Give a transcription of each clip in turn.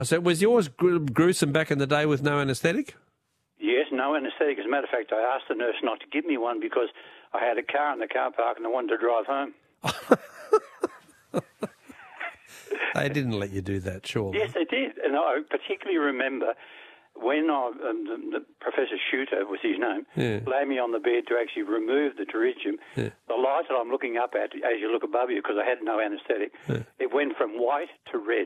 So was yours gruesome back in the day with no anaesthetic? Yes, no anaesthetic. As a matter of fact, I asked the nurse not to give me one because I had a car in the car park and I wanted to drive home. They didn't let you do that, surely. Yes, they did. And I particularly remember when the Professor Shooter was his name, laid me on the bed to actually remove the pterygium. The light that I'm looking up at, as you look above you, because I had no anaesthetic, it went from white to red.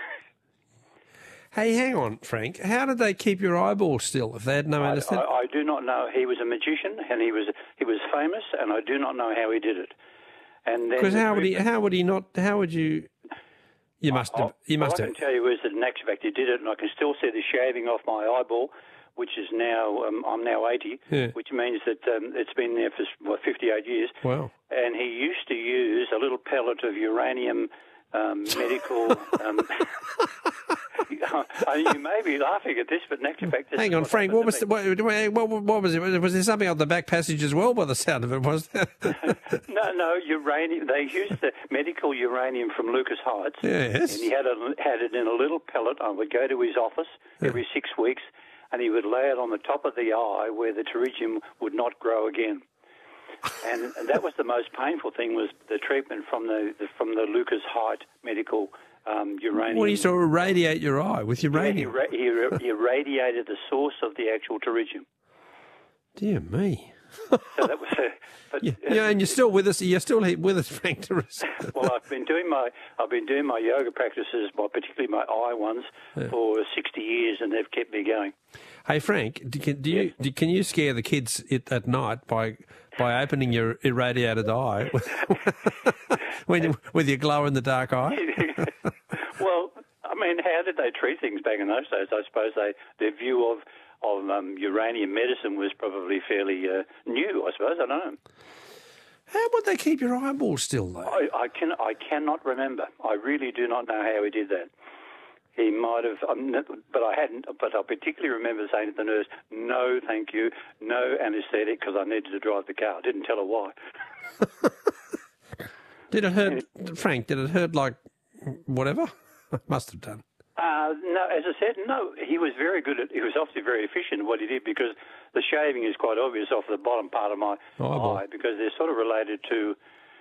Hey, hang on, Frank. How did they keep your eyeball still if they had no anaesthetic? I do not know. He was a magician, and he was famous, and I do not know how he did it. And because how would he not? How would you? You must have. All I can tell you is that in actual fact he did it, and I can still see the shaving off my eyeball, which is now I'm now 80, which means that it's been there for 58 years. Wow! And he used to use a little pellet of uranium medical. You may be laughing at this, but in actual fact, hang on, Frank. What was it? Was there something on the back passage as well? By the sound of it, was there? No, uranium. They used the medical uranium from Lucas Heights. Yes. And he had it in a little pellet. I would go to his office every 6 weeks, and he would lay it on the top of the eye where the pterygium would not grow again. And that was the most painful thing, was the treatment from the Lucas Heights medical uranium. Well, he used to irradiate your eye with uranium. Yeah, he irradiated the source of the actual pterygium. Dear me. So that was and you're still with us. You're still with us, Frank. Well, I've been doing my yoga practices, particularly my eye ones, for 60 years, and they've kept me going. Hey, Frank, can you scare the kids at night by opening your irradiated eye with your glow in the dark eye? Well, I mean, how did they treat things back in those days? I suppose their view of uranium medicine was probably fairly new, I suppose. I don't know. How would they keep your eyeballs still, though? I cannot remember. I really do not know how he did that. He might have, but I hadn't. But I particularly remember saying to the nurse, "No, thank you, no anaesthetic," because I needed to drive the car. I didn't tell her why. Did it hurt, Frank? Did it hurt like whatever? Must have done. No, as I said, no. He was very good he was obviously very efficient at what he did, because the shaving is quite obvious off the bottom part of my eye, because they're sort of related to,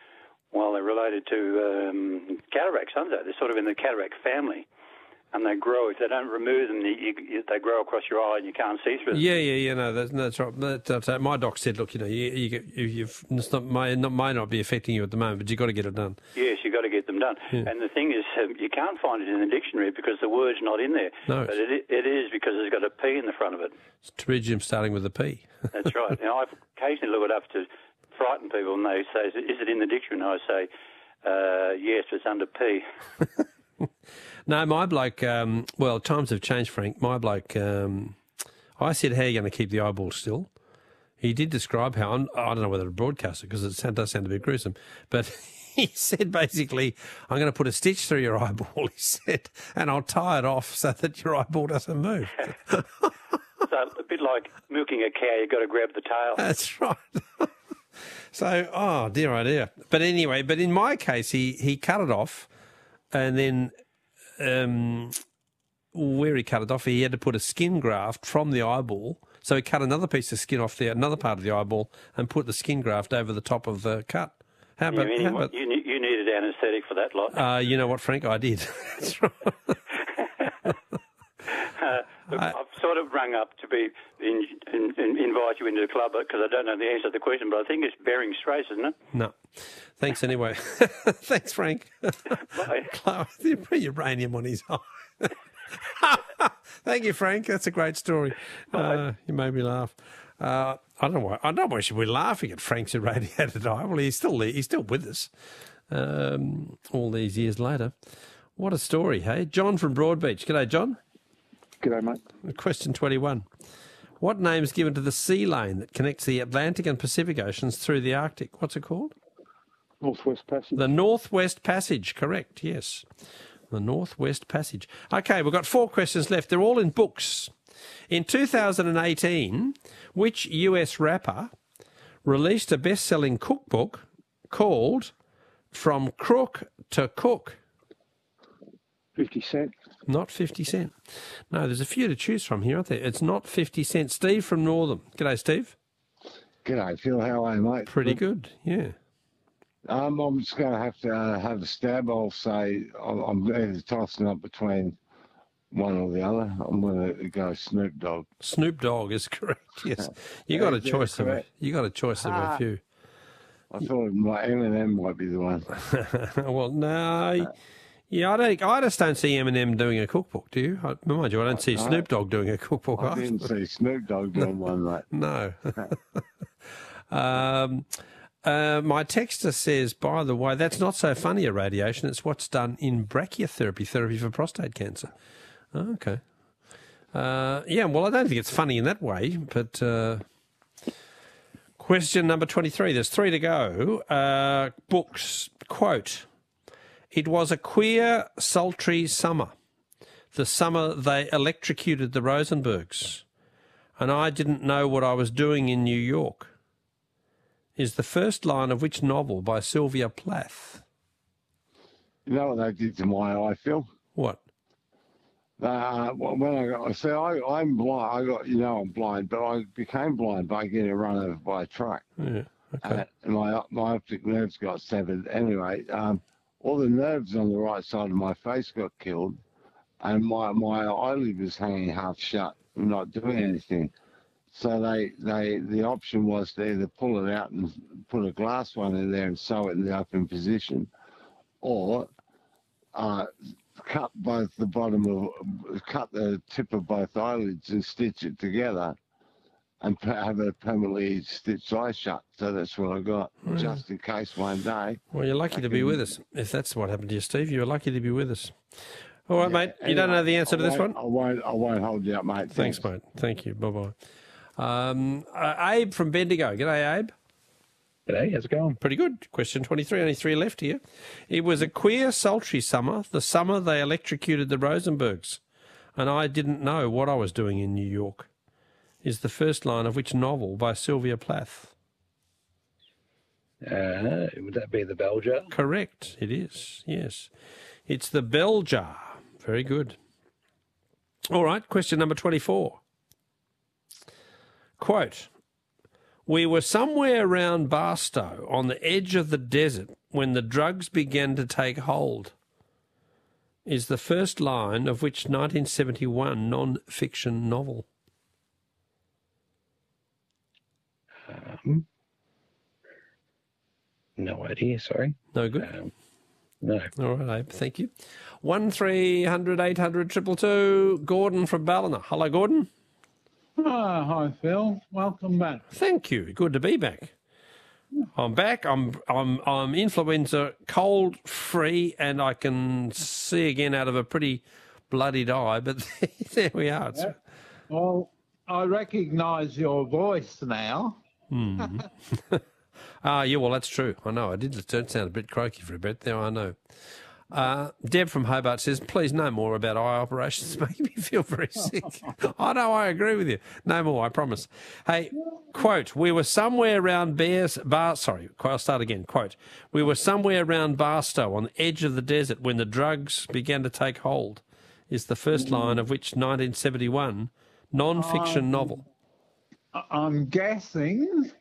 cataracts, aren't they? They're sort of in the cataract family. And they grow. If they don't remove them, they grow across your eye and you can't see through them. Yeah. No, that's right. That's my doc said, look, may not be affecting you at the moment, but you've got to get it done. Yes, you've got to get them done. Yeah. And the thing is, you can't find it in the dictionary because the word's not in there. No. But it is, because it's got a P in the front of it. It's pterygium starting with a P. That's right. Now, I've occasionally looked it up to frighten people, and they say, is it in the dictionary? And I say, yes, it's under P. No, my bloke, times have changed, Frank. My bloke, I said, how are you going to keep the eyeball still? He did describe how, I don't know whether to broadcast it because it does sound a bit gruesome, but he said basically, I'm going to put a stitch through your eyeball, he said, and I'll tie it off so that your eyeball doesn't move. So a bit like milking a cow, you've got to grab the tail. That's right. So, oh dear. But anyway, in my case, he cut it off, and then where he cut it off, he had to put a skin graft from the eyeball. So he cut another piece of skin off another part of the eyeball and put the skin graft over the top of the cut. How about you needed anaesthetic for that lot? You know what, Frank? I did. That's right. Look, I've sort of rung up to invite you into the club because I don't know the answer to the question, but I think it's Bering Straits, isn't it? No. Thanks anyway. Thanks, Frank. Bye. Put uranium on his eye. Thank you, Frank. That's a great story. You made me laugh. I don't know why should we be laughing at Frank's irradiated eye. Well, he's still with us all these years later. What a story, hey? John from Broadbeach. G'day, John. G'day, mate. Question 21. What name is given to the sea lane that connects the Atlantic and Pacific Oceans through the Arctic? What's it called? Northwest Passage. The Northwest Passage, correct, yes. The Northwest Passage. Okay, we've got 4 questions left. They're all in books. In 2018, which US rapper released a best-selling cookbook called From Crook to Cook? 50 Cent. Not 50 Cent. No, there's a few to choose from here, aren't there? It's not 50 Cent. Steve from Northam. G'day, Steve. G'day, Phil. How are you, mate? Pretty good, yeah. I'm just going to have a stab. I'll say I'm either tossing up between one or the other. I'm going to go Snoop Dogg. Snoop Dogg is correct, yes. You got a choice of a few. I thought Eminem might be the one. Well, no. Yeah, I just don't see Eminem doing a cookbook, do you? Mind you, I don't see Snoop Dogg doing a cookbook. I didn't see Snoop Dogg doing one, mate. No. My texter says, by the way, that's not so funny, irradiation. It's what's done in brachytherapy, therapy for prostate cancer. Oh, okay. Yeah, well, I don't think it's funny in that way, but question number 23. There's 3 to go. Books. Quote, it was a queer, sultry summer. The summer they electrocuted the Rosenbergs. And I didn't know what I was doing in New York. Is the first line of which novel by Sylvia Plath? You know what they did to my eye, Phil? What? When I'm blind. I'm blind, but I became blind by getting run over by a truck. Yeah, okay. And my optic nerves got severed. Anyway, all the nerves on the right side of my face got killed, and my eyelid was hanging half shut, not doing anything. So the option was to either pull it out and put a glass one in there and sew it in the open position, or cut the tip of both eyelids and stitch it together and have a permanently stitched eye shut. So that's what I got, just in case one day. Well, you're lucky to be with us. If that's what happened to you, Steve, you're lucky to be with us. All right, mate. You don't know the answer to this one? I won't hold you up, mate. Thanks, mate. Thank you. Bye-bye. Abe from Bendigo. G'day, Abe. G'day, how's it going? Pretty good. Question 23, only 3 left here. It was a queer, sultry summer, the summer they electrocuted the Rosenbergs, and I didn't know what I was doing in New York. Is the first line of which novel by Sylvia Plath? Would that be The Bell Jar? Correct, it is, yes. It's The Bell Jar. Very good. All right, question number 24. Quote, we were somewhere around Barstow on the edge of the desert when the drugs began to take hold. Is the first line of which 1971 non-fiction novel? No idea, sorry. No good? No. All right, Abe, thank you. 1300 800 222. Gordon from Ballina. Hello, Gordon. Oh, hi, Phil. Welcome back. Thank you. Good to be back. I'm back. I'm influenza cold free, and I can see again out of a pretty bloodied eye. But there we are. Yeah. Well, I recognise your voice now. Yeah, well, that's true. I know. I did sound a bit croaky for a bit there, I know. Deb from Hobart says, please no more about eye operations. Make me feel very sick. I know, I agree with you. No more, I promise. Hey, quote, we were somewhere around I'll start again. Quote, we were somewhere around Barstow on the edge of the desert when the drugs began to take hold. Is the first line of which 1971 non-fiction novel? I'm guessing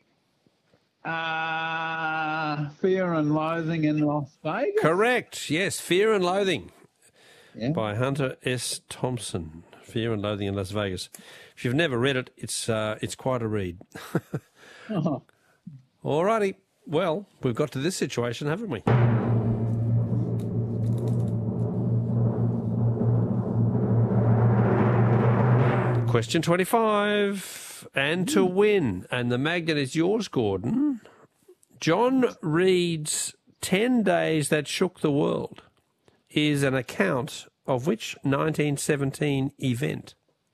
Fear and Loathing in Las Vegas. Correct. Yes, Fear and Loathing Yeah. by Hunter S. Thompson. Fear and Loathing in Las Vegas. If you've never read it, it's quite a read. Oh. All righty. Well, we've got to this situation, haven't we? Question 25. And to win, and the magnet is yours, Gordon. John Reed's 10 Days That Shook the World is an account of which 1917 event?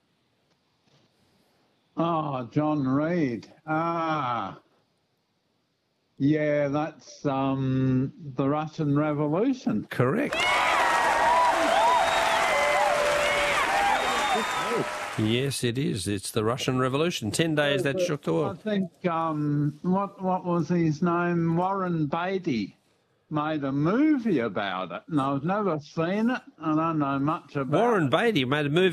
Oh, John Reed. Yeah, that's the Russian Revolution. Correct. Yes, it is. It's the Russian Revolution. 10 days that shook the I world. think, what was his name? Warren Beatty made a movie about it, and I've never seen it. I don't know much about Warren it. Beatty made a movie